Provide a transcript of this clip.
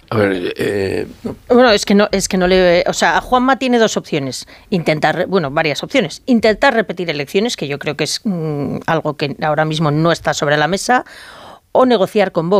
A ver, Bueno, es que no le... O sea, Juanma tiene dos opciones. Varias opciones. Intentar repetir elecciones, que yo creo que es algo que ahora mismo no está sobre la mesa, o negociar con Vox.